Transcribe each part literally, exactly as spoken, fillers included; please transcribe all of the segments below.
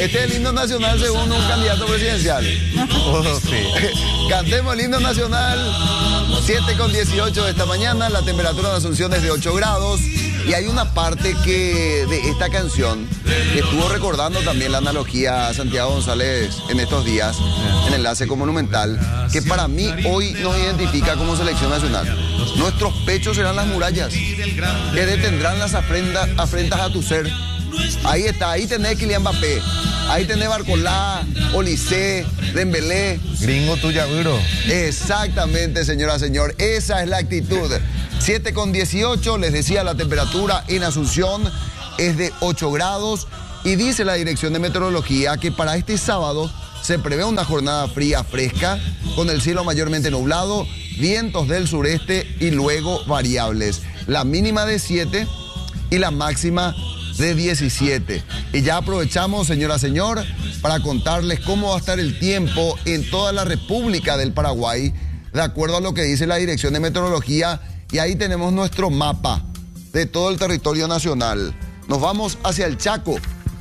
Este es el himno nacional según un candidato presidencial. Oh, sí. Cantemos el himno nacional. siete con dieciocho de esta mañana. La temperatura en Asunción es de ocho grados. Y hay una parte que de esta canción que estuvo recordando también la analogía a Santiago González en estos días, en Enlace con Monumental, que para mí hoy nos identifica como selección nacional. Nuestros pechos serán las murallas que detendrán las afrentas, afrentas a tu ser. Ahí está, ahí tenés Kylian Mbappé, ahí tenés Barcolá, Olise, Dembélé. Gringo tuya, bro. Exactamente, señora, señor, esa es la actitud. siete con dieciocho, les decía, la temperatura en Asunción es de ocho grados y dice la Dirección de Meteorología que para este sábado se prevé una jornada fría, fresca, con el cielo mayormente nublado, vientos del sureste y luego variables. La mínima de siete y la máxima de diecisiete. Y ya aprovechamos, señora, señor, para contarles cómo va a estar el tiempo en toda la República del Paraguay, de acuerdo a lo que dice la Dirección de Meteorología. Y ahí tenemos nuestro mapa de todo el territorio nacional. Nos vamos hacia el Chaco.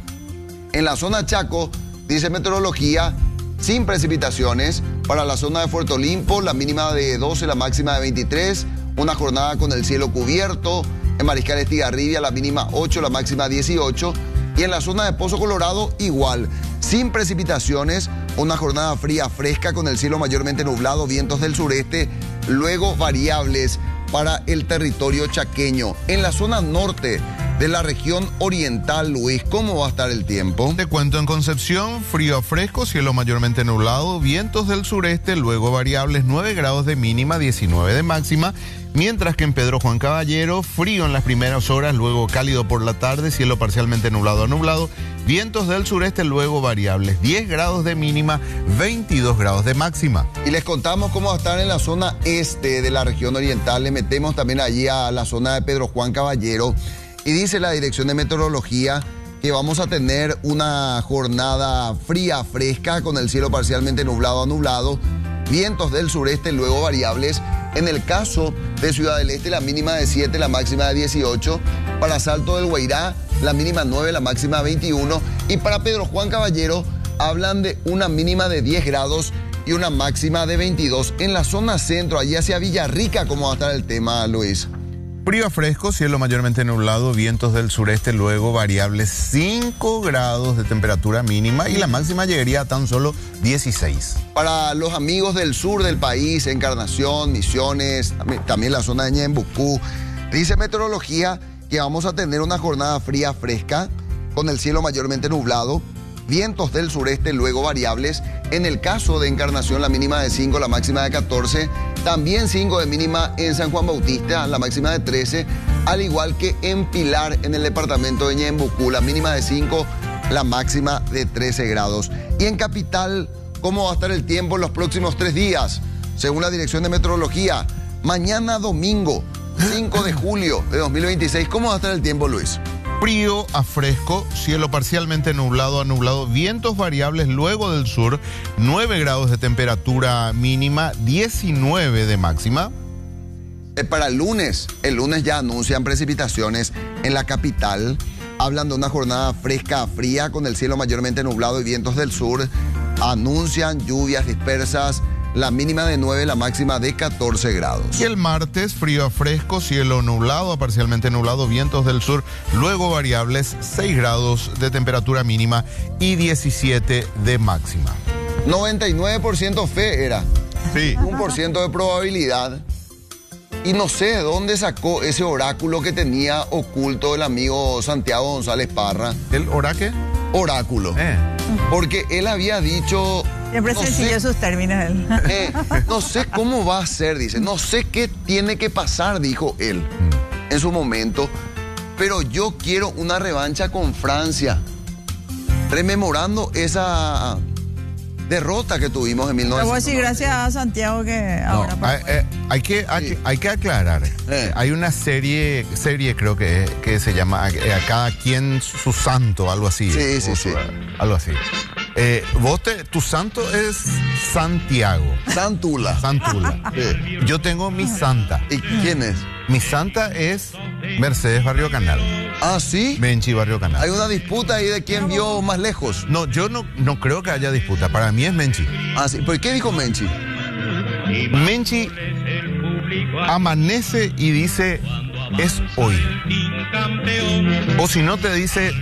En la zona Chaco, dice Meteorología, sin precipitaciones. Para la zona de Puerto Olimpo, la mínima de doce, la máxima de veintitrés. Una jornada con el cielo cubierto. En Mariscal Estigarribia, la mínima ocho, la máxima dieciocho. Y en la zona de Pozo Colorado, igual. Sin precipitaciones, una jornada fría, fresca, con el cielo mayormente nublado, vientos del sureste, luego variables para el territorio chaqueño. En la zona norte de la región oriental, Luis, ¿cómo va a estar el tiempo? Te cuento, en Concepción, frío a fresco, cielo mayormente nublado, vientos del sureste, luego variables, nueve grados de mínima, diecinueve de máxima. Mientras que en Pedro Juan Caballero, frío en las primeras horas, luego cálido por la tarde, cielo parcialmente nublado a nublado, vientos del sureste, luego variables, diez grados de mínima, veintidós grados de máxima. Y les contamos cómo va a estar en la zona este de la región oriental. Le metemos también allí a la zona de Pedro Juan Caballero. Y dice la Dirección de Meteorología que vamos a tener una jornada fría, fresca, con el cielo parcialmente nublado a nublado, vientos del sureste, luego variables. En el caso de Ciudad del Este, la mínima de siete, la máxima de dieciocho. Para Salto del Guairá, la mínima nueve, la máxima veintiuno. Y para Pedro Juan Caballero, hablan de una mínima de diez grados y una máxima de veintidós. En la zona centro, allí hacia Villarrica, ¿cómo va a estar el tema, Luis? Frío a fresco, cielo mayormente nublado, vientos del sureste, luego variables, cinco grados de temperatura mínima y la máxima llegaría a tan solo dieciséis. Para los amigos del sur del país, Encarnación, Misiones, también la zona de Ñembucú, dice Meteorología que vamos a tener una jornada fría, fresca, con el cielo mayormente nublado, vientos del sureste, luego variables. En el caso de Encarnación, la mínima de cinco, la máxima de catorce. También cinco de mínima en San Juan Bautista, la máxima de trece. Al igual que en Pilar, en el departamento de Ñembucú, la mínima de cinco, la máxima de trece grados. Y en Capital, ¿cómo va a estar el tiempo en los próximos tres días? Según la Dirección de Meteorología, mañana domingo, cinco de julio de dos mil veintiséis, ¿cómo va a estar el tiempo, Luis? Frío a fresco, cielo parcialmente nublado a nublado, vientos variables luego del sur, nueve grados de temperatura mínima, diecinueve de máxima. Eh, para el lunes, el lunes ya anuncian precipitaciones en la capital. Hablan de una jornada fresca a fría con el cielo mayormente nublado y vientos del sur. Anuncian lluvias dispersas. La mínima de nueve, la máxima de catorce grados. Y el martes, frío a fresco, cielo nublado a parcialmente nublado, vientos del sur, luego variables, seis grados de temperatura mínima y diecisiete de máxima. noventa y nueve por ciento fe era. Sí. un por ciento de probabilidad. Y no sé de dónde sacó ese oráculo que tenía oculto el amigo Santiago González Parra. ¿El oraque? Oráculo. Eh. Porque él había dicho... Siempre no sencillo sé, sus términos él. eh, no sé cómo va a ser, dice. No sé qué tiene que pasar, dijo él en su momento. Pero yo quiero una revancha con Francia. Rememorando esa derrota que tuvimos en mil Pero voy a novecientos. decir gracias a Santiago que No, ahora... hay, eh, hay que, hay, Sí. hay que aclarar. Eh. Hay una serie, serie creo que, que se llama eh, A cada quien su santo, algo así. Sí, sí, O, sí. Algo así. Eh, vos te, tu santo es Santiago, Santula. Santula. Sí. Yo tengo mi santa. ¿Y quién es? Mi santa es Mercedes Barrio Canal. Ah, ¿sí? Menchi Barrio Canal. Hay una disputa ahí de quién vio más lejos. No, yo no, no creo que haya disputa. Para mí es Menchi. Ah, sí. ¿Por qué dijo Menchi? Menchi amanece y dice, es hoy. O si no te dice,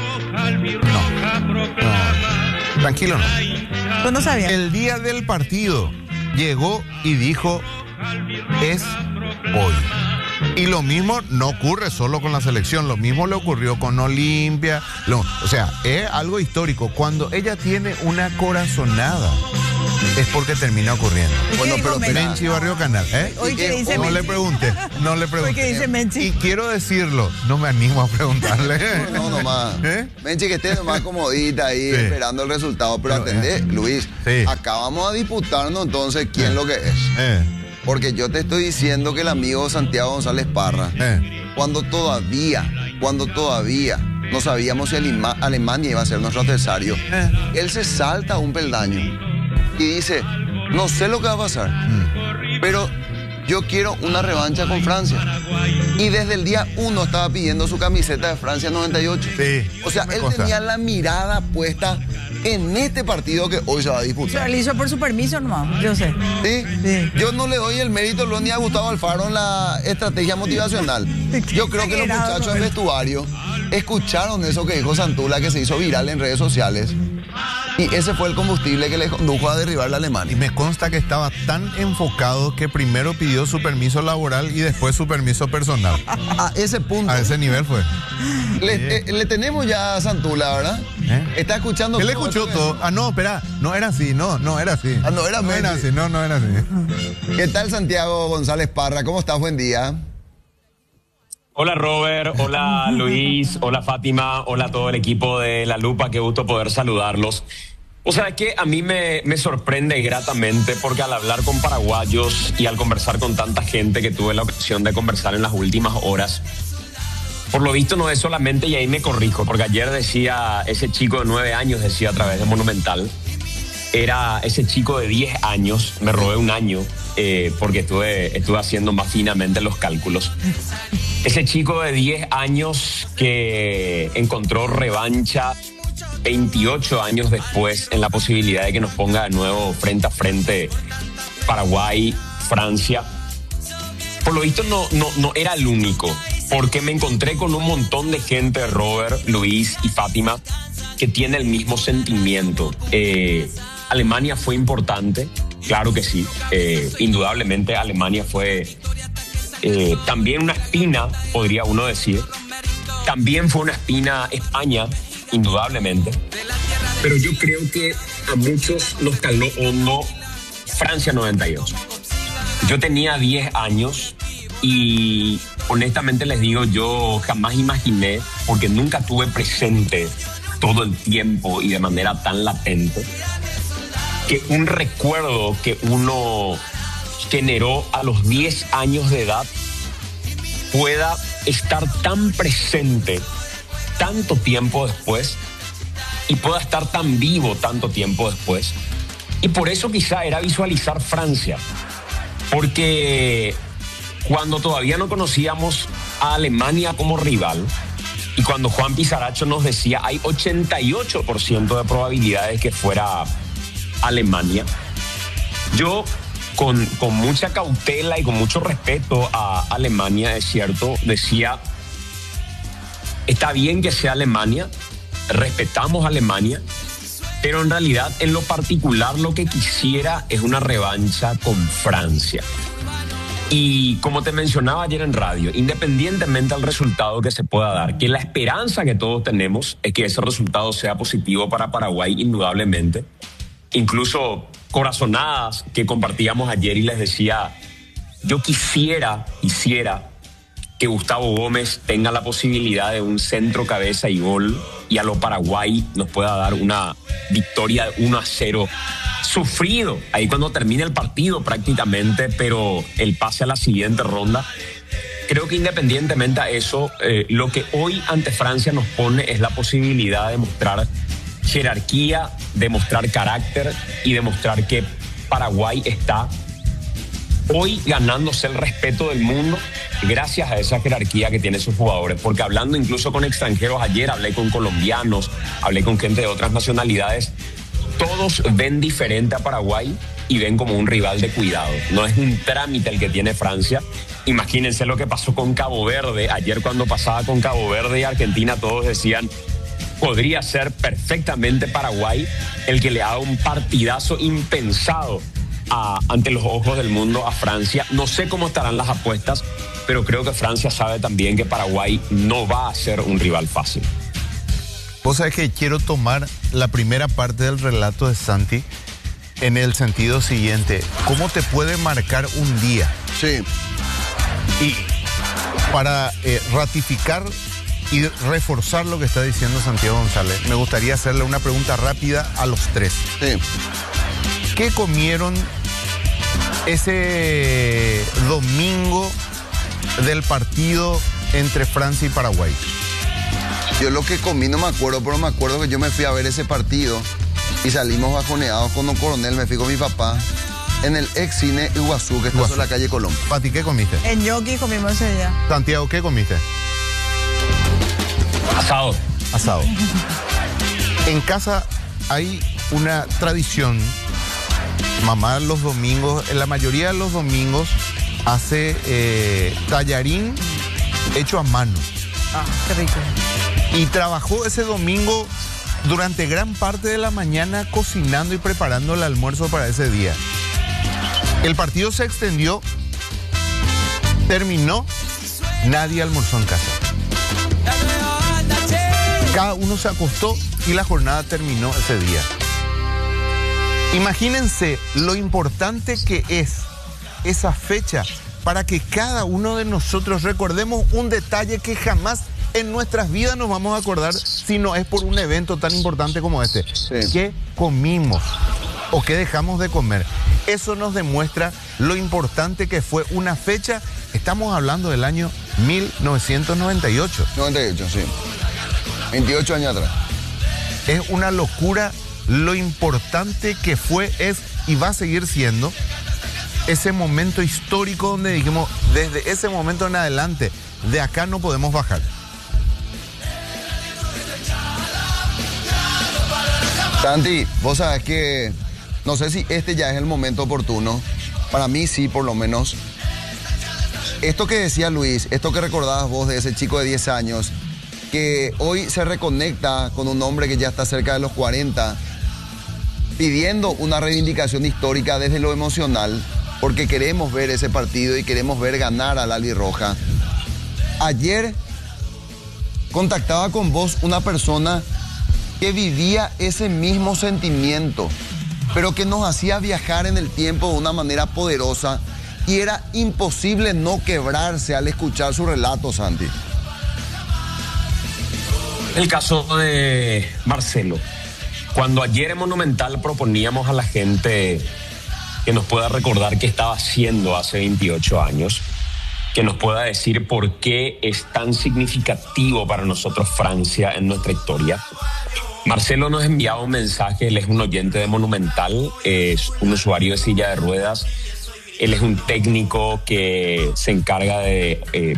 no, no, tranquilo no. Tú no sabías. El día del partido llegó y dijo, es hoy. Y lo mismo no ocurre solo con la selección, lo mismo le ocurrió con Olimpia. Lo, o sea, es algo histórico. Cuando ella tiene una corazonada, es porque termina ocurriendo. Bueno, dijo pero Menchi? espera. Menchi Barrio Canal, ¿eh? Hoy que dice No Menchi. le pregunte, no le pregunte. Hoy que dice Menchi. Y quiero decirlo, no me animo a preguntarle. No, nomás. ¿Eh? Menchi, que esté nomás comodita ahí, Sí. esperando el resultado. Pero, Pero, atendé, eh. Luis, Sí. acá vamos a disputarnos entonces quién Eh. lo que es. Eh, Porque yo te estoy diciendo que el amigo Santiago González Parra, eh. cuando todavía, cuando todavía no sabíamos si Alima- Alemania iba a ser nuestro adversario, Eh. él se salta un peldaño y dice, no sé lo que va a pasar, Mm. pero yo quiero una revancha con Francia. Y desde el día uno estaba pidiendo su camiseta de Francia noventa y ocho. Sí, O sea, me él consta. tenía la mirada puesta en este partido que hoy se va a O sea, disputar. le hizo por su permiso nomás, yo sé. ¿Sí? Sí. Yo no le doy el mérito lo ni a Gustavo Alfaro en la estrategia motivacional. Yo creo que los Exagerado, muchachos del Roberto. vestuario escucharon eso que dijo Santula, que se hizo viral en redes sociales. Y ese fue el combustible que le condujo a derribar la Y Alemania. me consta que estaba tan enfocado que primero pidió su permiso laboral y después su permiso personal. A ese punto. A ese nivel fue. Le, eh, le tenemos ya a Santula, ¿verdad? ¿Eh? Está escuchando. Él todo escuchó eso. todo. Ah, no, espera. No era así, no, no era así. Ah, no era No era Menchi. así, no, no era así. ¿Qué tal, Santiago González Parra? ¿Cómo estás? Buen día. Hola Robert, hola Luis, hola Fátima, hola a todo el equipo de La Lupa, qué gusto poder saludarlos. O sea, que a mí me, me sorprende gratamente porque al hablar con paraguayos y al conversar con tanta gente que tuve la ocasión de conversar en las últimas horas, por lo visto no es solamente, y ahí me corrijo, porque ayer decía ese chico de nueve años, decía a través de Monumental, era ese chico de diez años, me robé un año eh, porque estuve, estuve haciendo más finamente los cálculos. Ese chico de diez años que encontró revancha veintiocho años después en la posibilidad de que nos ponga de nuevo frente a frente Paraguay, Francia. Por lo visto no, no, no era el único, porque me encontré con un montón de gente, Robert, Luis y Fátima, que tiene el mismo sentimiento. Eh, Alemania fue importante, claro que sí. Eh, indudablemente Alemania fue eh, también una espina, podría uno decir. También fue una espina España, indudablemente. Pero yo creo que a muchos nos caló hondo Francia noventa y ocho. Yo tenía diez años y honestamente les digo, yo jamás imaginé, porque nunca tuve presente todo el tiempo y de manera tan latente, que un recuerdo que uno generó a los diez años de edad pueda estar tan presente tanto tiempo después y pueda estar tan vivo tanto tiempo después. Y por eso quizá era visualizar Francia, porque cuando todavía no conocíamos a Alemania como rival y cuando Juan Pizarracho nos decía hay ochenta y ocho por ciento de probabilidades que fuera Alemania, yo con, con mucha cautela y con mucho respeto a Alemania, es cierto, decía, está bien que sea Alemania, respetamos a Alemania, pero en realidad en lo particular lo que quisiera es una revancha con Francia. Y como te mencionaba ayer en radio, independientemente del resultado que se pueda dar, que la esperanza que todos tenemos es que ese resultado sea positivo para Paraguay, indudablemente. Incluso corazonadas que compartíamos ayer y les decía, yo quisiera, quisiera que Gustavo Gómez tenga la posibilidad de un centro, cabeza y gol y a lo Paraguay nos pueda dar una victoria de uno a cero. Sufrido ahí cuando termine el partido prácticamente, pero el pase a la siguiente ronda. Creo que independientemente a eso, eh, lo que hoy ante Francia nos pone es la posibilidad de mostrar jerarquía, de mostrar carácter y demostrar que Paraguay está hoy ganándose el respeto del mundo gracias a esa jerarquía que tienen sus jugadores. Porque hablando incluso con extranjeros, ayer hablé con colombianos, hablé con gente de otras nacionalidades, todos ven diferente a Paraguay y ven como un rival de cuidado. No es un trámite el que tiene Francia. Imagínense lo que pasó con Cabo Verde. Ayer cuando pasaba con Cabo Verde y Argentina, todos decían, podría ser perfectamente Paraguay el que le haga un partidazo impensado a, ante los ojos del mundo a Francia. No sé cómo estarán las apuestas, pero creo que Francia sabe también que Paraguay no va a ser un rival fácil. Vos sabés que quiero tomar la primera parte del relato de Santi en el sentido siguiente. ¿Cómo te puede marcar un día? Sí. Y para eh, ratificar y reforzar lo que está diciendo Santiago González, me gustaría hacerle una pregunta rápida a los tres. Sí. ¿Qué comieron ese domingo del partido entre Francia y Paraguay? Yo lo que comí no me acuerdo, pero me acuerdo que yo me fui a ver ese partido y salimos bajoneados con un coronel, me fui con mi papá en el ex cine Iguazú, que está en la calle Colón. Pati, ¿qué comiste? En Yoki comimos ese día. Santiago, ¿qué comiste? Asado. Asado. En casa hay una tradición. Mamá los domingos, en la mayoría de los domingos, hace eh, tallarín hecho a mano. Ah, qué rico. Y trabajó ese domingo durante gran parte de la mañana cocinando y preparando el almuerzo para ese día. El partido se extendió, terminó, nadie almorzó en casa. Cada uno se acostó y la jornada terminó ese día. Imagínense lo importante que es esa fecha para que cada uno de nosotros recordemos un detalle que jamás en nuestras vidas nos vamos a acordar si no es por un evento tan importante como este. Sí. ¿Qué comimos o qué dejamos de comer? Eso nos demuestra lo importante que fue una fecha. Estamos hablando del año mil novecientos noventa y ocho. noventa y ocho, sí. veintiocho años atrás. Es una locura lo importante que fue, es y va a seguir siendo ese momento histórico donde dijimos, desde ese momento en adelante, de acá no podemos bajar. Santi, vos sabés que no sé si este ya es el momento oportuno. Para mí sí, por lo menos. Esto que decía Luis, esto que recordabas vos de ese chico de diez años, que hoy se reconecta con un hombre que ya está cerca de los cuarenta, pidiendo una reivindicación histórica desde lo emocional, porque queremos ver ese partido y queremos ver ganar al Albirroja. Ayer contactaba con vos una persona que vivía ese mismo sentimiento, pero que nos hacía viajar en el tiempo de una manera poderosa, y era imposible no quebrarse al escuchar su relato, Santi. El caso de Marcelo. Cuando ayer en Monumental proponíamos a la gente que nos pueda recordar qué estaba haciendo hace veintiocho años, que nos pueda decir por qué es tan significativo para nosotros Francia en nuestra historia, Marcelo nos enviaba un mensaje. Él es un oyente de Monumental, es un usuario de silla de ruedas, él es un técnico que se encarga de eh,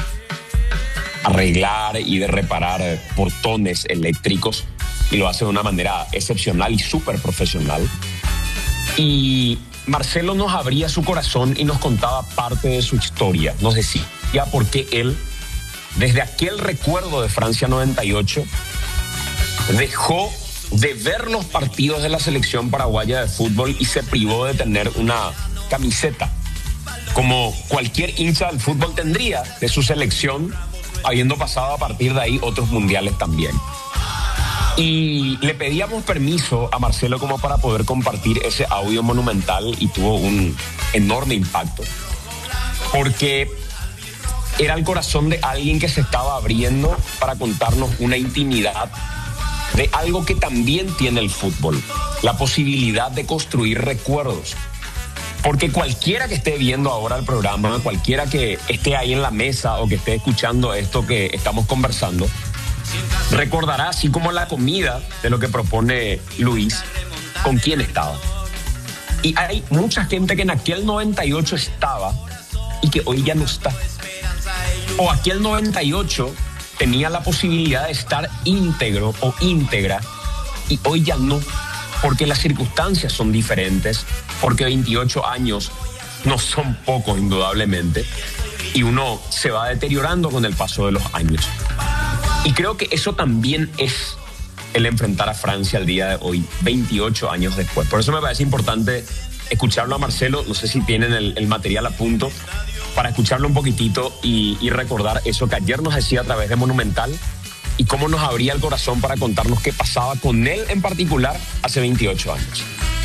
arreglar y de reparar portones eléctricos, y lo hace de una manera excepcional y súper profesional. Y Marcelo nos abría su corazón y nos contaba parte de su historia. Nos decía por qué él, desde aquel recuerdo de Francia noventa y ocho, dejó de ver los partidos de la selección paraguaya de fútbol y se privó de tener una camiseta, como cualquier hincha del fútbol tendría de su selección, habiendo pasado a partir de ahí otros mundiales también. Y le pedíamos permiso a Marcelo como para poder compartir ese audio Monumental, y tuvo un enorme impacto, porque era el corazón de alguien que se estaba abriendo para contarnos una intimidad de algo que también tiene el fútbol, la posibilidad de construir recuerdos. Porque cualquiera que esté viendo ahora el programa, cualquiera que esté ahí en la mesa o que esté escuchando esto que estamos conversando, recordará, así como la comida de lo que propone Luis, con quién estaba. Y hay mucha gente que en aquel noventa y ocho estaba y que hoy ya no está. O aquel noventa y ocho tenía la posibilidad de estar íntegro o íntegra y hoy ya no, porque las circunstancias son diferentes, porque veintiocho años no son pocos indudablemente y uno se va deteriorando con el paso de los años. Y creo que eso también es el enfrentar a Francia el día de hoy, veintiocho años después. Por eso me parece importante escucharlo a Marcelo. No sé si tienen el, el material a punto para escucharlo un poquitito y, y recordar eso que ayer nos decía a través de Monumental y cómo nos abría el corazón para contarnos qué pasaba con él en particular hace veintiocho años.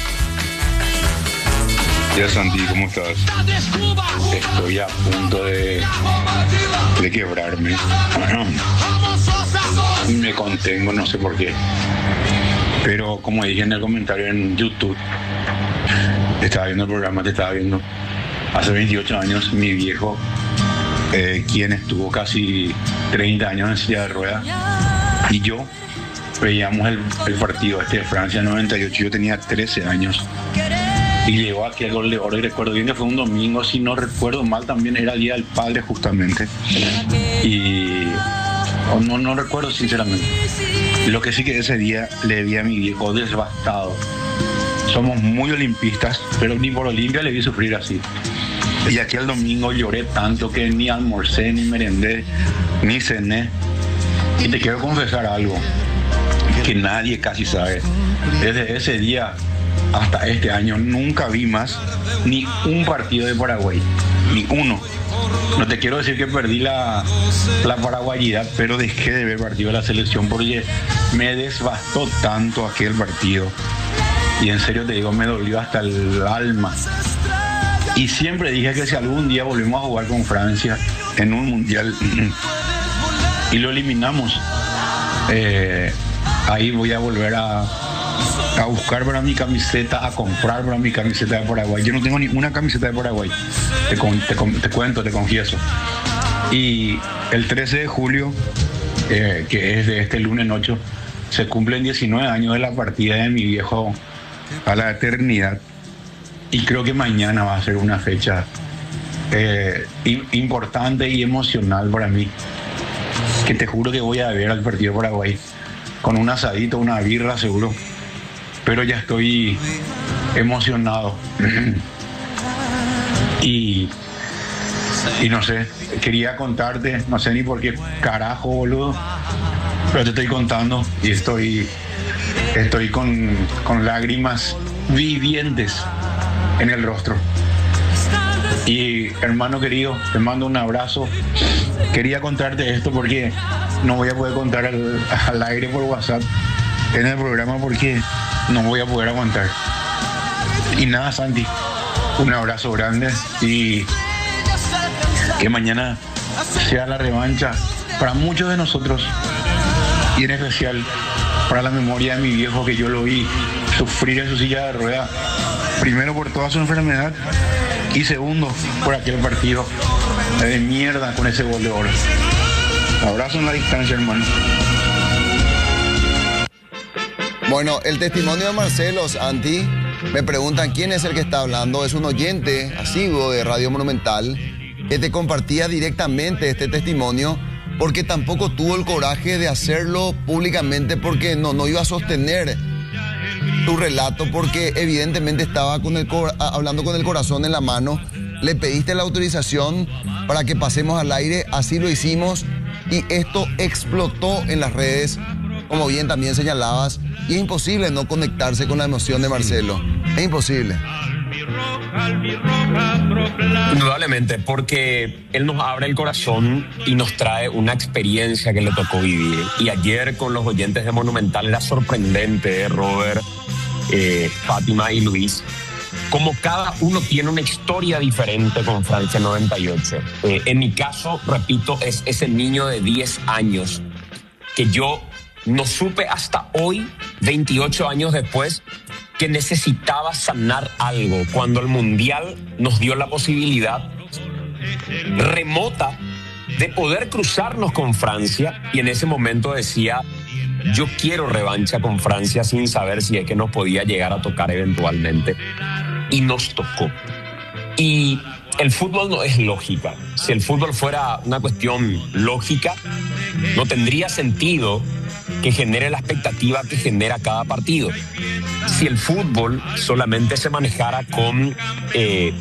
Ya, Santi, ¿cómo estás? Estoy a punto de, de quebrarme. Me contengo, no sé por qué. Pero como dije en el comentario en YouTube, estaba viendo el programa, te estaba viendo. Hace veintiocho años, mi viejo, eh, quien estuvo casi treinta años en silla de ruedas, y yo veíamos el, el partido este de Francia noventa y ocho. Yo tenía trece años. Y llegó aquí al gol de oro y recuerdo bien que fue un domingo, si no recuerdo mal, también era el Día del Padre justamente. Y oh, no, no recuerdo sinceramente. Lo que sí que ese día le vi a mi viejo devastado. Somos muy olimpistas, pero ni por Olimpia le vi sufrir así. Y aquí el domingo lloré tanto que ni almorcé, ni merendé, ni cené. Y te quiero confesar algo que nadie casi sabe. Desde ese día hasta este año nunca vi más ni un partido de Paraguay, ni uno. No te quiero decir que perdí la, la paraguayidad, pero dejé de ver partido de la selección porque me devastó tanto aquel partido. Y en serio te digo, me dolió hasta el alma. Y siempre dije que si algún día volvemos a jugar con Francia en un mundial y lo eliminamos, eh, ahí voy a volver a a buscar para mi camiseta, a comprar para mi camiseta de Paraguay. Yo no tengo ni una camiseta de Paraguay, te, con, te, te cuento, te confieso. Y el trece de julio, eh, que es de este lunes ocho, se cumplen diecinueve años de la partida de mi viejo a la eternidad. Y creo que mañana va a ser una fecha eh, importante y emocional para mí, que te juro que voy a ver al partido de Paraguay con un asadito, una birra seguro. Pero ya estoy emocionado. y, y no sé, quería contarte, no sé ni por qué carajo, boludo, pero te estoy contando y estoy, estoy con, con lágrimas vivientes en el rostro. Y hermano querido, te mando un abrazo. Quería contarte esto porque no voy a poder contar al, al aire por WhatsApp en el programa porque no voy a poder aguantar. Y nada, Santi, un abrazo grande y que mañana sea la revancha para muchos de nosotros y en especial para la memoria de mi viejo, que yo lo vi sufrir en su silla de ruedas, primero por toda su enfermedad y segundo por aquel partido de mierda con ese gol de oro. Abrazo en la distancia, hermano. Bueno, el testimonio de Marcelo, Santi, me preguntan quién es el que está hablando. Es un oyente asiduo de Radio Monumental que te compartía directamente este testimonio porque tampoco tuvo el coraje de hacerlo públicamente porque no, no iba a sostener tu relato porque evidentemente estaba con el cor- hablando con el corazón en la mano. Le pediste la autorización para que pasemos al aire, así lo hicimos y esto explotó en las redes, como bien también señalabas. Y es imposible no conectarse con la emoción de Marcelo. Es imposible. Indudablemente, porque él nos abre el corazón y nos trae una experiencia que le tocó vivir. Y ayer con los oyentes de Monumental era sorprendente, Robert, eh, Fátima y Luis, como cada uno tiene una historia diferente con Francia noventa y ocho. Eh, en mi caso, repito, es ese niño de diez años que yo no supe hasta hoy, veintiocho años después, que necesitaba sanar algo cuando el Mundial nos dio la posibilidad remota de poder cruzarnos con Francia y en ese momento decía, yo quiero revancha con Francia sin saber si es que nos podía llegar a tocar eventualmente. y nos tocó. Y el fútbol no es lógica. Si el fútbol fuera una cuestión lógica, no tendría sentido que genere la expectativa que genera cada partido. Si el fútbol solamente se manejara con eh,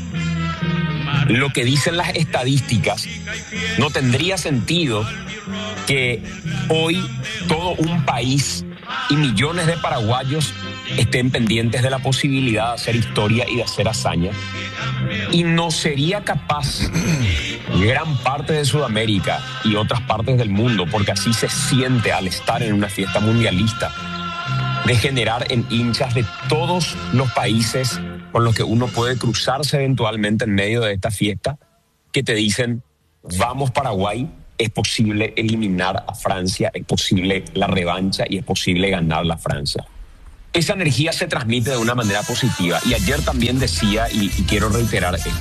lo que dicen las estadísticas, no tendría sentido que hoy todo un país y millones de paraguayos estén pendientes de la posibilidad de hacer historia y de hacer hazaña. Y no sería capaz gran parte de Sudamérica y otras partes del mundo, porque así se siente al estar en una fiesta mundialista, de generar en hinchas de todos los países con los que uno puede cruzarse eventualmente en medio de esta fiesta, que te dicen, vamos Paraguay, es posible eliminar a Francia, es posible la revancha y es posible ganar la Francia. Esa energía se transmite de una manera positiva. Y ayer también decía, y, y quiero reiterar esto,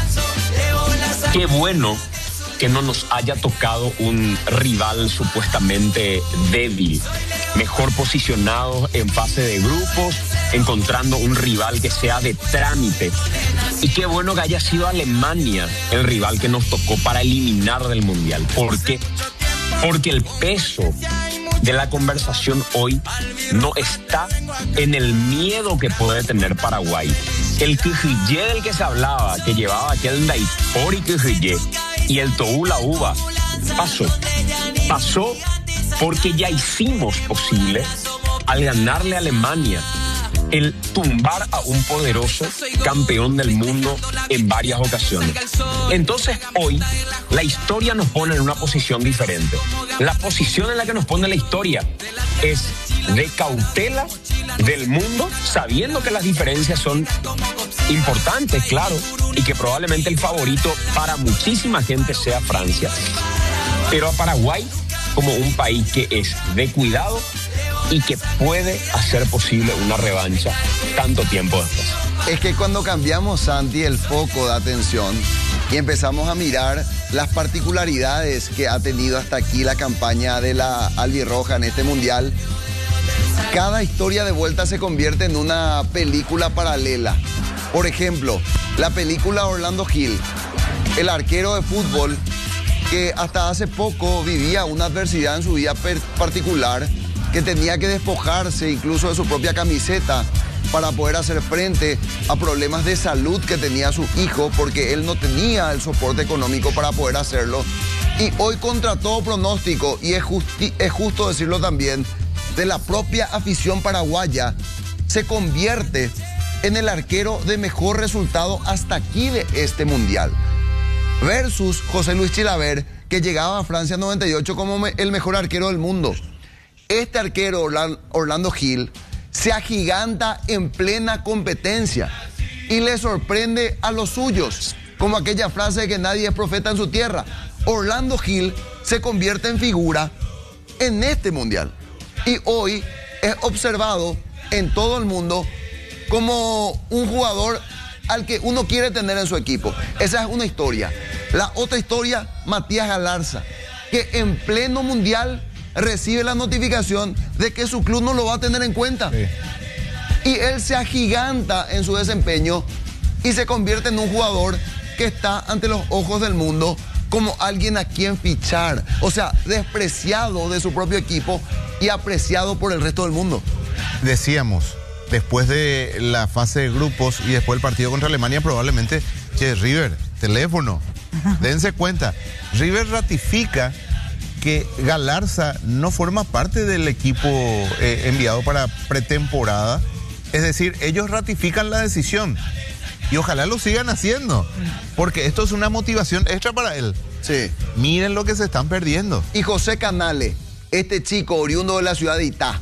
qué bueno que no nos haya tocado un rival supuestamente débil, mejor posicionado en fase de grupos, encontrando un rival que sea de trámite. Y qué bueno que haya sido Alemania el rival que nos tocó para eliminar del Mundial. ¿Por qué? Porque el peso de la conversación hoy no está en el miedo que puede tener Paraguay. El Quijillé del que se hablaba, que llevaba aquel Daipori Quijillé y el Toú la Uva, pasó. Pasó porque ya hicimos posible, al ganarle a Alemania, el tumbar a un poderoso campeón del mundo en varias ocasiones. Entonces hoy la historia nos pone en una posición diferente. La posición en la que nos pone la historia es de cautela del mundo, sabiendo que las diferencias son importantes, claro, y que probablemente el favorito para muchísima gente sea Francia. Pero a Paraguay como un país que es de cuidado y que puede hacer posible una revancha tanto tiempo después. Es que cuando cambiamos, Santi, el foco de atención y empezamos a mirar las particularidades que ha tenido hasta aquí la campaña de la albirroja en este mundial, cada historia de vuelta se convierte en una película paralela. Por ejemplo, la película Orlando Gil, el arquero de fútbol que hasta hace poco vivía una adversidad en su vida particular, que tenía que despojarse incluso de su propia camiseta para poder hacer frente a problemas de salud que tenía su hijo, porque él no tenía el soporte económico para poder hacerlo. Y hoy, contra todo pronóstico, y es, justi- es justo decirlo también, de la propia afición paraguaya, se convierte en el arquero de mejor resultado hasta aquí de este mundial. Versus José Luis Chilaver, que llegaba a Francia noventa y ocho como me- el mejor arquero del mundo. Este arquero, Orlando Gil, se agiganta en plena competencia y le sorprende a los suyos, como aquella frase de que nadie es profeta en su tierra. Orlando Gil se convierte en figura en este mundial y hoy es observado en todo el mundo como un jugador al que uno quiere tener en su equipo. Esa es una historia. La otra historia, Matías Galarza, que en pleno mundial recibe la notificación de que su club no lo va a tener en cuenta. Sí. Y él se agiganta en su desempeño y se convierte en un jugador que está ante los ojos del mundo como alguien a quien fichar. O sea, despreciado de su propio equipo y apreciado por el resto del mundo. Decíamos, después de la fase de grupos y después del partido contra Alemania, probablemente, che, River, teléfono, dense cuenta. River ratifica que Galarza no forma parte del equipo eh, enviado para pretemporada. Es decir, ellos ratifican la decisión y ojalá lo sigan haciendo, porque esto es una motivación extra para él. Sí. Miren lo que se están perdiendo. Y José Canale, este chico oriundo de la ciudad de Itá,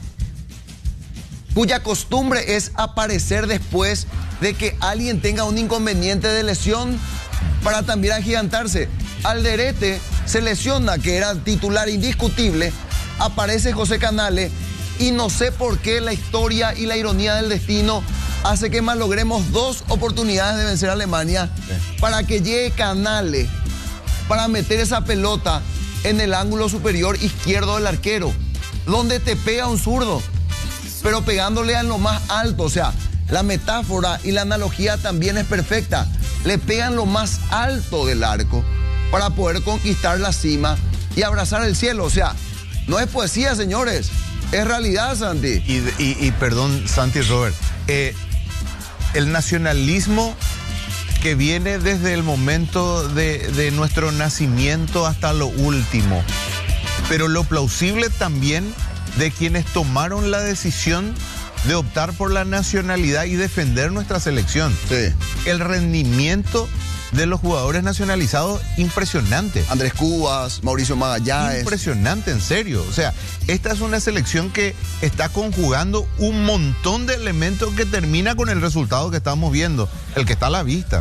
cuya costumbre es aparecer después de que alguien tenga un inconveniente de lesión para también agigantarse. Alderete se lesiona, que era titular indiscutible, aparece José Canale y no sé por qué la historia y la ironía del destino hace que malogremos dos oportunidades de vencer a Alemania. Sí. Para que llegue Canale para meter esa pelota en el ángulo superior izquierdo del arquero, donde te pega un zurdo, pero pegándole a lo más alto. O sea, la metáfora y la analogía también es perfecta. Le pegan lo más alto del arco para poder conquistar la cima y abrazar el cielo. O sea, no es poesía, señores, es realidad, Santi. Y, y, y perdón, Santi y Robert, eh, el nacionalismo que viene desde el momento de, de nuestro nacimiento hasta lo último, pero lo plausible también de quienes tomaron la decisión de optar por la nacionalidad y defender nuestra selección. Sí. El rendimiento de los jugadores nacionalizados, impresionante. Andrés Cubas, Mauricio Magallanes. Impresionante, en serio. O sea, esta es una selección que está conjugando un montón de elementos que termina con el resultado que estamos viendo, el que está a la vista.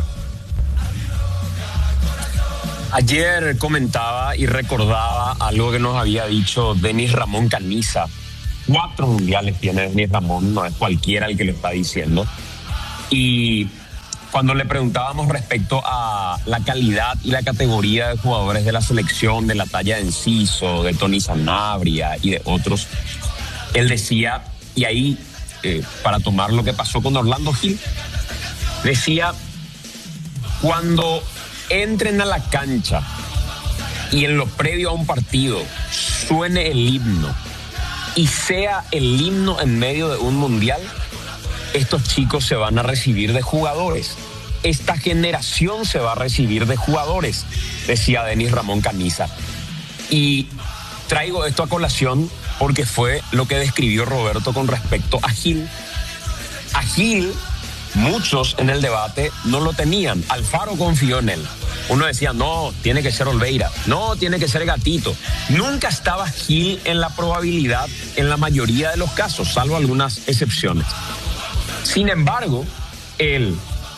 Ayer comentaba y recordaba algo que nos había dicho Denis Ramón Caniza. Cuatro mundiales tiene Denis Ramón, no es cualquiera el que lo está diciendo. Y cuando le preguntábamos respecto a la calidad y la categoría de jugadores de la selección, de la talla de Enciso, de Tony Sanabria y de otros, él decía, y ahí, eh, para tomar lo que pasó con Orlando Gil, decía, cuando entren a la cancha y en lo previo a un partido suene el himno y sea el himno en medio de un mundial, estos chicos se van a recibir de jugadores. Esta generación se va a recibir de jugadores, decía Denis Ramón Caniza. Y traigo esto a colación porque fue lo que describió Roberto con respecto a Gil. A Gil, muchos en el debate no lo tenían. Alfaro confió en él. Uno decía, no, tiene que ser Olveira, no, tiene que ser Gatito. Nunca estaba Gil en la probabilidad en la mayoría de los casos, salvo algunas excepciones. Sin embargo, él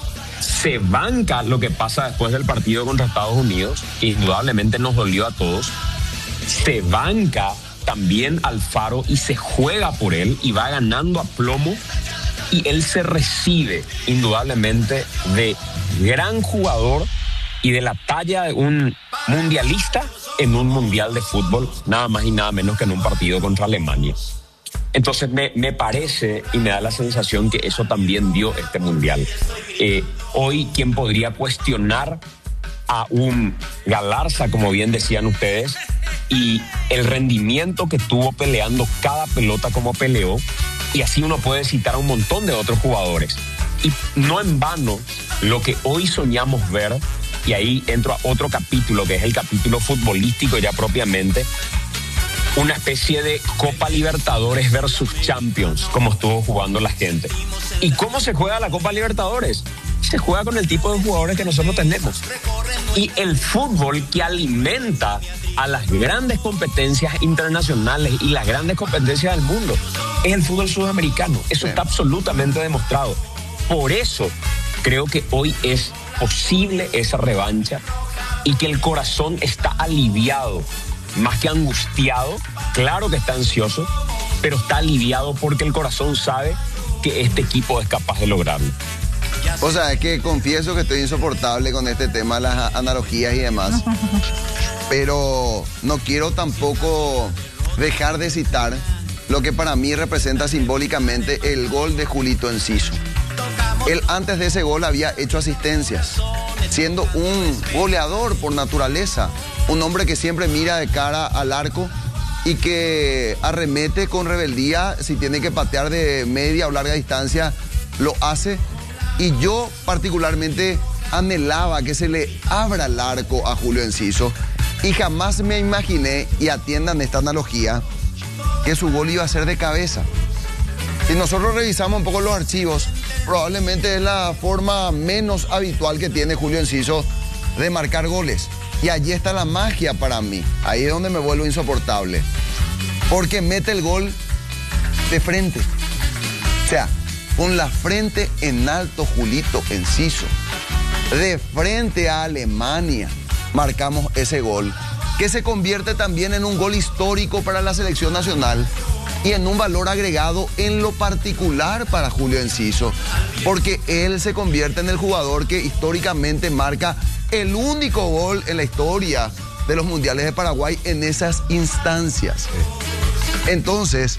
se banca lo que pasa después del partido contra Estados Unidos, que indudablemente nos dolió a todos. Se banca también Alfaro y se juega por él y va ganando a plomo. Y él se recibe indudablemente de gran jugador y de la talla de un mundialista en un mundial de fútbol, nada más y nada menos que en un partido contra Alemania. Entonces me, me parece y me da la sensación que eso también dio este mundial. Eh, hoy, ¿quién podría cuestionar a un Galarza, como bien decían ustedes, y el rendimiento que tuvo peleando cada pelota como peleó? Y así uno puede citar a un montón de otros jugadores. Y no en vano, lo que hoy soñamos ver, y ahí entro a otro capítulo, que es el capítulo futbolístico ya propiamente, una especie de Copa Libertadores versus Champions, como estuvo jugando la gente. ¿Y cómo se juega la Copa Libertadores? Se juega con el tipo de jugadores que nosotros tenemos. Y el fútbol que alimenta a las grandes competencias internacionales y las grandes competencias del mundo es el fútbol sudamericano. Eso está absolutamente demostrado. Por eso creo que hoy es posible esa revancha y que el corazón está aliviado, más que angustiado. Claro que está ansioso, pero está aliviado porque el corazón sabe que este equipo es capaz de lograrlo. O sea, es que confieso que estoy insoportable con este tema de las analogías y demás, pero no quiero tampoco dejar de citar lo que para mí representa simbólicamente el gol de Julito Enciso. Él antes de ese gol había hecho asistencias, siendo un goleador por naturaleza, un hombre que siempre mira de cara al arco y que arremete con rebeldía. Si tiene que patear de media o larga distancia, lo hace. Y yo particularmente anhelaba que se le abra el arco a Julio Enciso y jamás me imaginé, y atiendan esta analogía, que su gol iba a ser de cabeza. Si nosotros revisamos un poco los archivos, probablemente es la forma menos habitual que tiene Julio Enciso de marcar goles. Y allí está la magia para mí. Ahí es donde me vuelvo insoportable. Porque mete el gol de frente. O sea, con la frente en alto, Julito Enciso. De frente a Alemania marcamos ese gol, que se convierte también en un gol histórico para la selección nacional y en un valor agregado en lo particular para Julio Enciso, porque él se convierte en el jugador que históricamente marca el único gol en la historia de los mundiales de Paraguay en esas instancias. Entonces,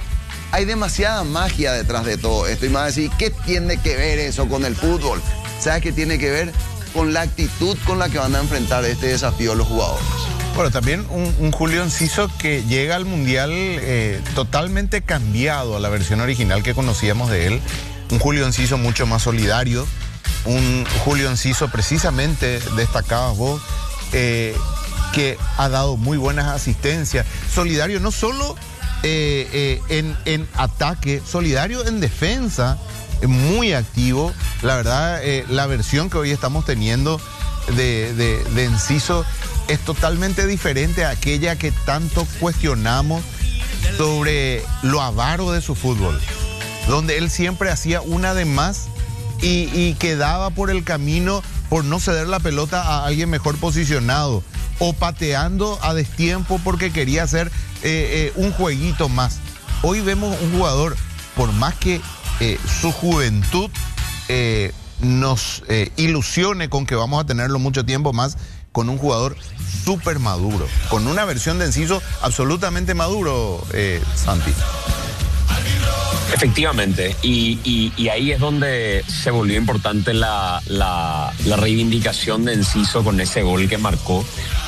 hay demasiada magia detrás de todo esto. Y me vas a decir, ¿qué tiene que ver eso con el fútbol? ¿Sabes qué tiene que ver? Con la actitud con la que van a enfrentar este desafío los jugadores. Bueno, también un, un Julio Enciso que llega al Mundial eh, totalmente cambiado a la versión original que conocíamos de él. Un Julio Enciso mucho más solidario. Un Julio Enciso, precisamente destacabas vos, eh, que ha dado muy buenas asistencias. Solidario no solo eh, eh, en, en ataque, solidario en defensa, muy activo. La verdad, eh, la versión que hoy estamos teniendo de, de, de Enciso es totalmente diferente a aquella que tanto cuestionamos sobre lo avaro de su fútbol, donde él siempre hacía una de más y, y quedaba por el camino por no ceder la pelota a alguien mejor posicionado o pateando a destiempo porque quería hacer eh, eh, un jueguito más. Hoy vemos un jugador, por más que eh, su juventud eh, nos eh, ilusione con que vamos a tenerlo mucho tiempo más, con un jugador súper maduro, con una versión de Enciso absolutamente maduro, eh, Santi. Efectivamente, y, y, y ahí es donde se volvió importante la, la, la reivindicación de Enciso con ese gol que marcó.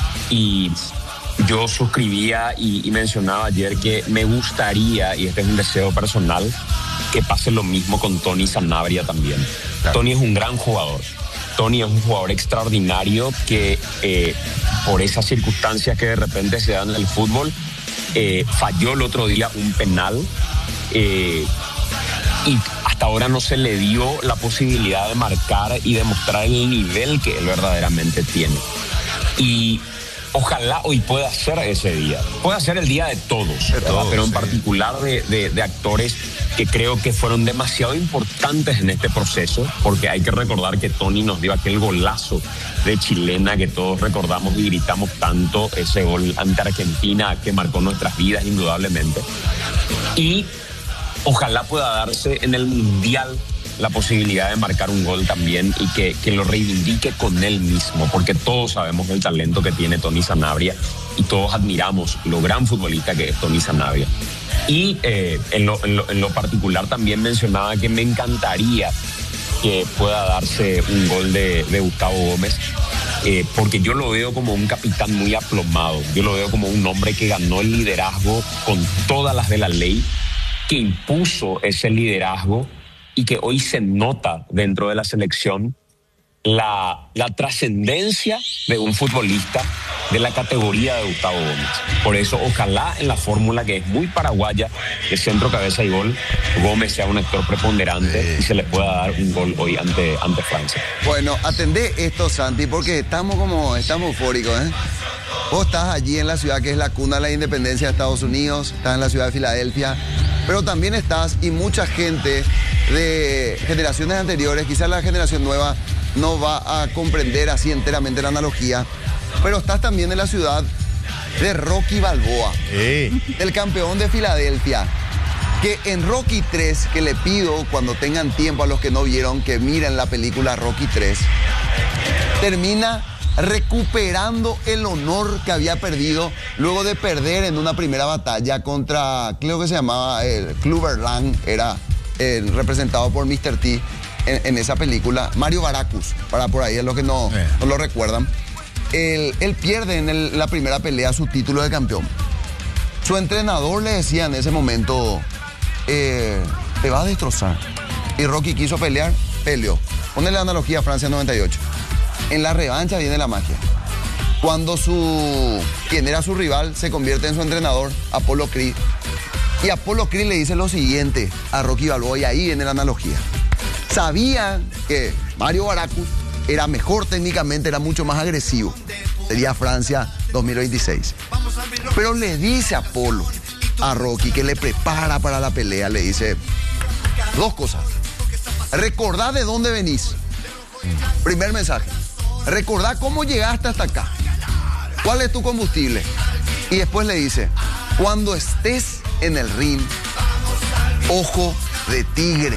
Y yo suscribía y, y mencionaba ayer que me gustaría, y este es un deseo personal, que pase lo mismo con Tony Sanabria también. Claro. Tony es un gran jugador. Tony es un jugador extraordinario que eh, por esas circunstancias que de repente se dan en el fútbol, eh, falló el otro día un penal eh, y hasta ahora no se le dio la posibilidad de marcar y demostrar el nivel que él verdaderamente tiene. Y ojalá hoy pueda ser ese día. Pueda ser el día de todos, de todos pero en sí. particular de, de, de actores que creo que fueron demasiado importantes en este proceso, porque hay que recordar que Tony nos dio aquel golazo de chilena que todos recordamos y gritamos tanto, ese gol ante Argentina que marcó nuestras vidas indudablemente. Y ojalá pueda darse en el Mundial la posibilidad de marcar un gol también y que, que lo reivindique con él mismo, porque todos sabemos el talento que tiene Tony Sanabria y todos admiramos lo gran futbolista que es Tony Sanabria. Y eh, en, lo, en, lo, en lo particular también mencionaba que me encantaría que pueda darse un gol de, de Gustavo Gómez, eh, porque yo lo veo como un capitán muy aplomado, yo lo veo como un hombre que ganó el liderazgo con todas las de la ley, que impuso ese liderazgo y que hoy se nota dentro de la selección la, la trascendencia de un futbolista de la categoría de Gustavo Gómez. Por eso, ojalá en la fórmula que es muy paraguaya, de centro, cabeza y gol, Gómez sea un actor preponderante sí. y se le pueda dar un gol hoy ante, ante Francia. Bueno, atendé esto, Santi, porque estamos como, estamos eufóricos, ¿eh? Vos estás allí en la ciudad que es la cuna de la independencia de Estados Unidos, estás en la ciudad de Filadelfia, pero también estás, y mucha gente de generaciones anteriores, quizás la generación nueva no va a comprender así enteramente la analogía, pero estás también en la ciudad de Rocky Balboa, sí. el campeón de Filadelfia, que en Rocky tres, que le pido cuando tengan tiempo a los que no vieron que miren la película Rocky tres, termina recuperando el honor que había perdido luego de perder en una primera batalla contra, creo que se llamaba el Clubber Lang, era el representado por mister T en, en esa película, Mario Baracus, para por ahí es lo que no, eh. no lo recuerdan. Él, él pierde en el, la primera pelea su título de campeón. Su entrenador le decía en ese momento, eh, te va a destrozar. Y Rocky quiso pelear, peleó. Ponle la analogía a Francia noventa y ocho. En la revancha viene la magia. Cuando su, quien era su rival se convierte en su entrenador, Apollo Creed. Y Apollo Creed le dice lo siguiente a Rocky Balboa, y ahí viene la analogía. Sabía que Mario Baracus era mejor técnicamente, era mucho más agresivo. Sería Francia dos mil veintiséis. Pero le dice Apolo a Rocky, que le prepara para la pelea, le dice dos cosas. Recordá de dónde venís. Primer mensaje. Recordá cómo llegaste hasta acá. ¿Cuál es tu combustible? Y después le dice, cuando estés en el ring, ojo de tigre.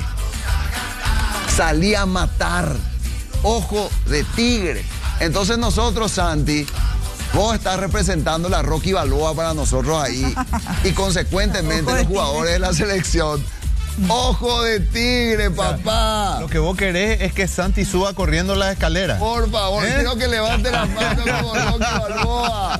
Salí a matar. Ojo de tigre. Entonces nosotros, Santi, Vos estás representando la Rocky Balboa para nosotros ahí y consecuentemente los jugadores de la selección. ¡Ojo de tigre, papá! Lo que vos querés es que Santi suba corriendo las escaleras. Por favor, ¿Eh? quiero que levante las manos como Rocky Balboa.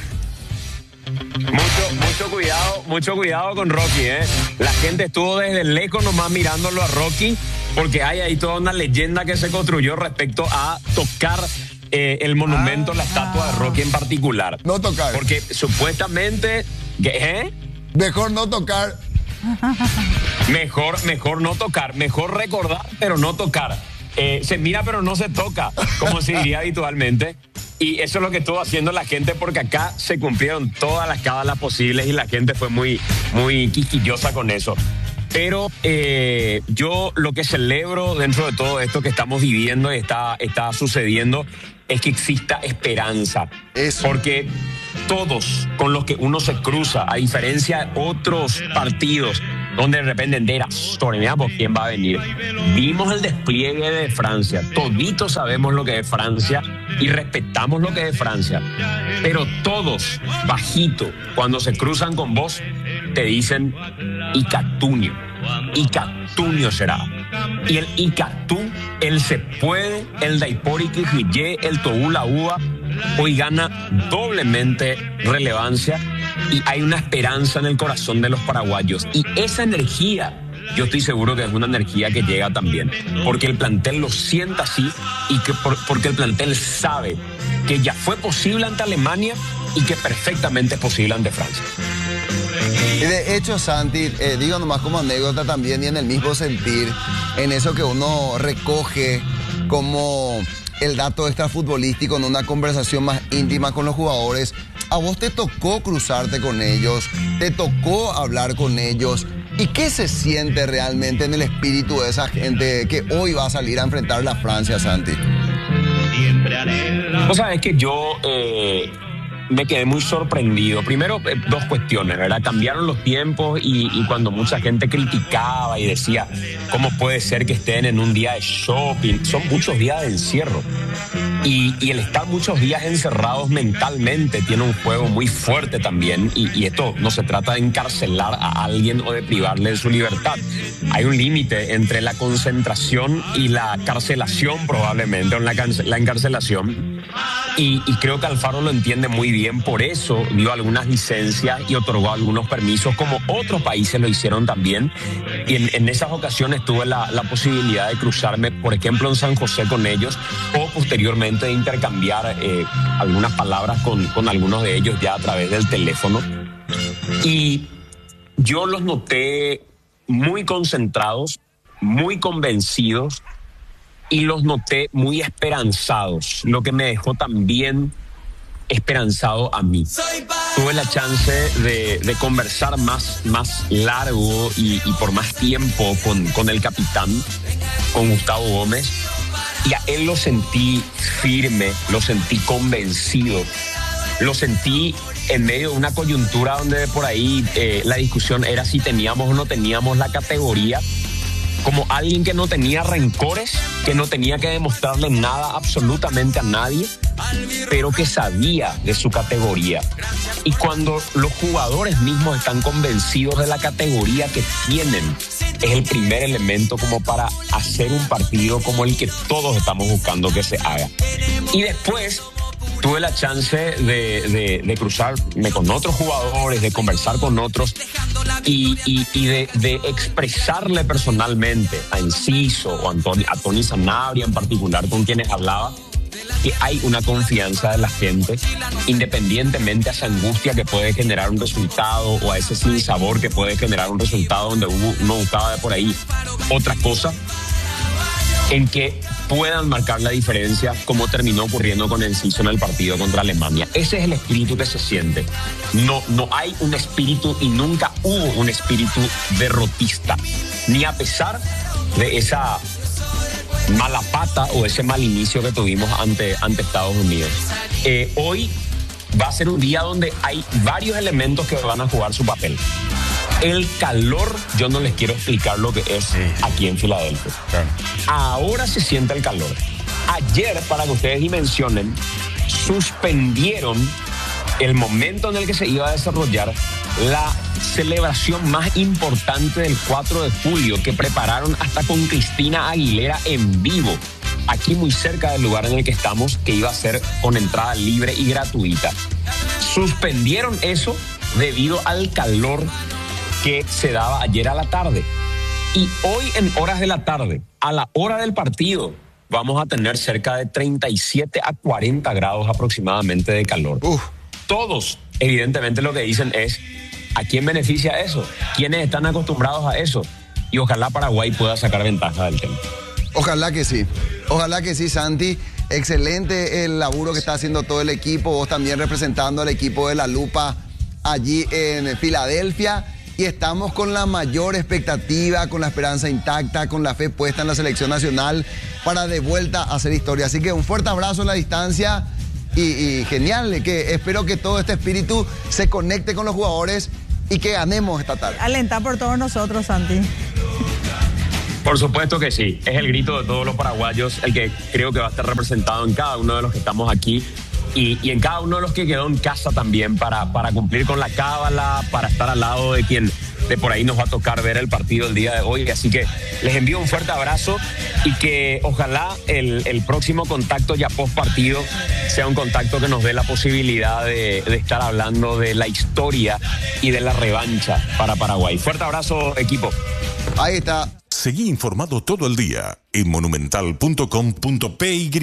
Mucho, mucho cuidado, mucho cuidado con Rocky, ¿eh? La gente estuvo desde lejos nomás mirándolo a Rocky, porque hay ahí toda una leyenda que se construyó respecto a tocar eh, el monumento, ah, la estatua de Rocky en particular. No tocar. Porque supuestamente, ¿eh? Mejor no tocar. Mejor, mejor no tocar, mejor recordar, pero no tocar. Eh, se mira, pero no se toca, como se diría habitualmente. Y eso es lo que estuvo haciendo la gente, porque acá se cumplieron todas las cábalas posibles y la gente fue muy, muy quisquillosa con eso. Pero eh, yo lo que celebro dentro de todo esto que estamos viviendo y está, está sucediendo es que exista esperanza. Eso. Porque todos con los que uno se cruza, a diferencia de otros partidos donde de repente entera, torneamos quién va a venir. Vimos el despliegue de Francia, toditos sabemos lo que es Francia y respetamos lo que es Francia, pero todos, bajito, cuando se cruzan con vos, te dicen Icatuño, Icatuño será. Y el Icatú, el se puede, el Daipori Quijillé, el Tobú la Uva, hoy gana doblemente relevancia y hay una esperanza en el corazón de los paraguayos. Y esa energía, yo estoy seguro que es una energía que llega también, porque el plantel lo sienta así y que por, porque el plantel sabe que ya fue posible ante Alemania y que perfectamente es posible ante Francia. Y de hecho, Santi, eh, digo nomás como anécdota también y en el mismo sentir, en eso que uno recoge como el dato extrafutbolístico en una conversación más íntima con los jugadores. A vos te tocó cruzarte con ellos, te tocó hablar con ellos. ¿Y qué se siente realmente en el espíritu de esa gente que hoy va a salir a enfrentar la Francia, Santi? O sea, es que yo eh, me quedé muy sorprendido. Primero, eh, dos cuestiones, ¿verdad? Cambiaron los tiempos y, y cuando mucha gente criticaba y decía, ¿cómo puede ser que estén en un día de shopping? Son muchos días de encierro. Y, y el estar muchos días encerrados mentalmente tiene un juego muy fuerte también. Y, y esto no se trata de encarcelar a alguien o de privarle de su libertad. Hay un límite entre la concentración y la carcelación probablemente, o la, la encarcelación. Y, y creo que Alfaro lo entiende muy bien, por eso dio algunas licencias y otorgó algunos permisos, como otros países lo hicieron también. Y en, en esas ocasiones tuve la, la posibilidad de cruzarme, por ejemplo, en San José con ellos, o posteriormente de intercambiar eh, algunas palabras con, con algunos de ellos ya a través del teléfono. Y yo los noté muy concentrados, muy convencidos, y los noté muy esperanzados, lo que me dejó también esperanzado a mí. Tuve la chance de, de conversar más, más largo y, y por más tiempo con, con el capitán, con Gustavo Gómez, y a él lo sentí firme, lo sentí convencido, lo sentí en medio de una coyuntura donde por ahí eh, la discusión era si teníamos o no teníamos la categoría, como alguien que no tenía rencores, que no tenía que demostrarle nada absolutamente a nadie, pero que sabía de su categoría. Y cuando los jugadores mismos están convencidos de la categoría que tienen, es el primer elemento como para hacer un partido como el que todos estamos buscando que se haga. Y después tuve la chance de, de, de cruzarme con otros jugadores, de conversar con otros y, y, y de, de expresarle personalmente a Enciso o a, Antoni, a Tony Sanabria en particular, con quienes hablaba, que hay una confianza de la gente, independientemente a esa angustia que puede generar un resultado o a ese sinsabor que puede generar un resultado donde uno buscaba de por ahí otra cosa, en que puedan marcar la diferencia, como terminó ocurriendo con Enciso en el partido contra Alemania. Ese es el espíritu que se siente. No, no hay un espíritu y nunca hubo un espíritu derrotista, ni a pesar de esa mala pata o ese mal inicio que tuvimos ante, ante Estados Unidos. Eh, hoy va a ser un día donde hay varios elementos que van a jugar su papel. El calor, yo no les quiero explicar lo que es sí. aquí en Filadelfia. Claro. Ahora se siente el calor. Ayer, para que ustedes dimensionen, suspendieron el momento en el que se iba a desarrollar la celebración más importante del cuatro de julio, que prepararon hasta con Cristina Aguilera en vivo, aquí muy cerca del lugar en el que estamos, que iba a ser con entrada libre y gratuita. Suspendieron eso debido al calor que se daba ayer a la tarde. Y hoy en horas de la tarde, a la hora del partido, vamos a tener cerca de treinta y siete a cuarenta grados aproximadamente de calor. Uf. Todos, evidentemente, lo que dicen es, ¿a quién beneficia eso? ¿Quiénes están acostumbrados a eso? Y ojalá Paraguay pueda sacar ventaja del tema. Ojalá que sí. Ojalá que sí, Santi. Excelente el laburo que está haciendo todo el equipo. Vos también representando al equipo de La Lupa allí en Filadelfia. Y estamos con la mayor expectativa, con la esperanza intacta, con la fe puesta en la selección nacional para de vuelta hacer historia. Así que un fuerte abrazo a la distancia y, y genial, que espero que todo este espíritu se conecte con los jugadores y que ganemos esta tarde. Alentar por todos nosotros, Santi. Por supuesto que sí, es el grito de todos los paraguayos, el que creo que va a estar representado en cada uno de los que estamos aquí. Y, y en cada uno de los que quedó en casa también para, para cumplir con la cábala, para estar al lado de quien de por ahí nos va a tocar ver el partido el día de hoy. Así que les envío un fuerte abrazo y que ojalá el, el próximo contacto ya post partido sea un contacto que nos dé la posibilidad de, de estar hablando de la historia y de la revancha para Paraguay. Fuerte abrazo, equipo. Ahí está. Seguí informado todo el día en monumental punto com punto p y.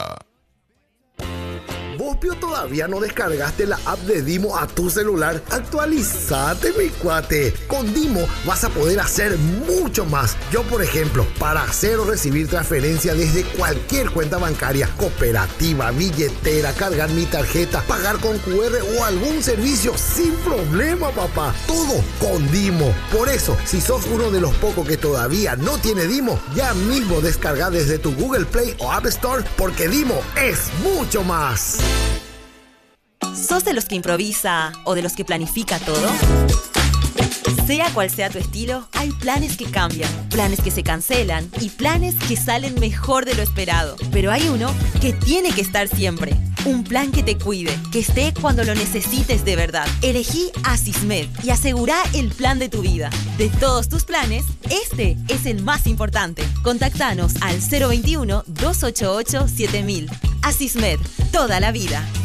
¿Vos, Pio, todavía no descargaste la app de Dimo a tu celular? Actualizate, mi cuate. Con Dimo vas a poder hacer mucho más. Yo, por ejemplo, para hacer o recibir transferencia desde cualquier cuenta bancaria, cooperativa, billetera, cargar mi tarjeta, pagar con cu erre o algún servicio sin problema, papá. Todo con Dimo. Por eso, si sos uno de los pocos que todavía no tiene Dimo, ya mismo descarga desde tu Google Play o App Store, porque Dimo es mucho más. ¿Sos de los que improvisa o de los que planifica todo? Sea cual sea tu estilo, hay planes que cambian, planes que se cancelan y planes que salen mejor de lo esperado. Pero hay uno que tiene que estar siempre. Un plan que te cuide, que esté cuando lo necesites de verdad. Elegí Asismed y asegura el plan de tu vida. De todos tus planes, este es el más importante. Contáctanos al cero veintiuno, dos ochenta y ocho, siete mil. Asismed, toda la vida.